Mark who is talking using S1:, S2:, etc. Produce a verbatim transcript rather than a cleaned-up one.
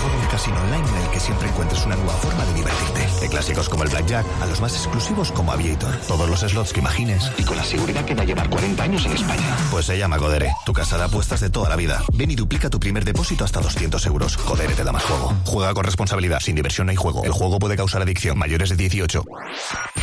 S1: foro de casino online en el que siempre encuentres una nueva forma de divertirte. De clásicos como el Blackjack a los más exclusivos como Aviator. Todos los slots que imagines y con la seguridad que va a llevar cuarenta años en España. Pues se llama Codere, tu casa de apuestas de toda la vida. Ven y duplica tu primer depósito hasta doscientos euros. Codere te da más juego. Juega con responsabilidad, sin diversión no hay juego. El juego puede causar adicción. Mayores de dieciocho.